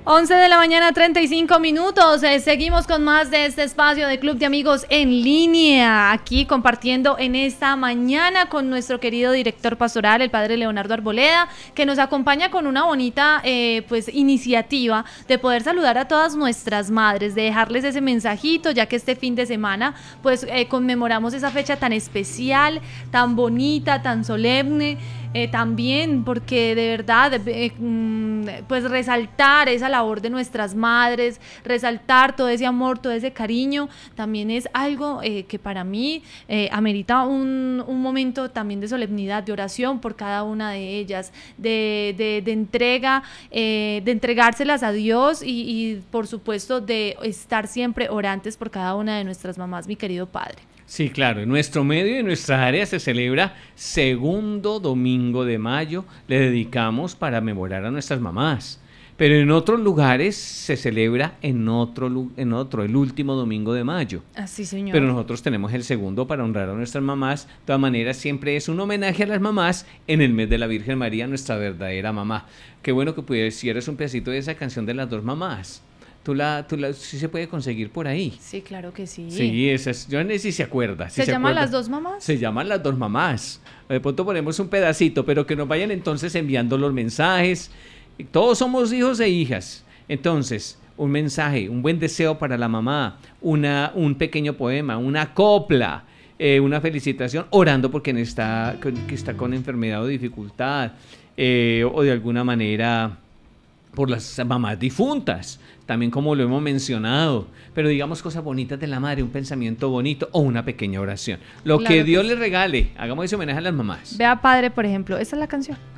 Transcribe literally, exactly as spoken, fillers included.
once de la mañana, treinta y cinco minutos. Eh, seguimos con más de este espacio de Club de Amigos en línea. Aquí compartiendo en esta mañana con nuestro querido director pastoral, el padre Leonardo Arboleda, que nos acompaña con una bonita eh, pues iniciativa de poder saludar a todas nuestras madres, de dejarles ese mensajito, ya que este fin de semana pues eh, conmemoramos esa fecha tan especial, tan bonita, tan solemne. Eh, también porque de verdad eh, pues resaltar esa labor de nuestras madres, resaltar todo ese amor, todo ese cariño, también es algo eh, que para mí eh, amerita un, un momento también de solemnidad, de oración por cada una de ellas, de, de, de entrega, eh, de entregárselas a Dios y, y por supuesto de estar siempre orantes por cada una de nuestras mamás, mi querido padre. Sí, claro, en nuestro medio y en nuestra área se celebra segundo domingo de mayo, le dedicamos para memorar a nuestras mamás, pero en otros lugares se celebra en otro, en otro, el último domingo de mayo. Así, señor. Pero nosotros tenemos el segundo para honrar a nuestras mamás. De todas maneras, siempre es un homenaje a las mamás en el mes de la Virgen María, nuestra verdadera mamá. Qué bueno que pudieras un pedacito de esa canción de las dos mamás. Tú la, tú la, sí se puede conseguir por ahí. Sí, claro que sí. Sí, esa es, yo no sé si se acuerda. Si ¿Se, se llaman acuerda. las dos mamás? Se llaman las dos mamás. De pronto ponemos un pedacito, pero que nos vayan entonces enviando los mensajes. Todos somos hijos e hijas. Entonces, un mensaje, un buen deseo para la mamá, una, un pequeño poema, una copla, eh, una felicitación, orando porque está, que está con enfermedad o dificultad, eh, o de alguna manera por las mamás difuntas, también como lo hemos mencionado, pero digamos cosas bonitas de la madre, un pensamiento bonito o una pequeña oración. Lo claro que Dios que... le regale, hagamos ese homenaje a las mamás. Vea, padre, por ejemplo, esta es la canción.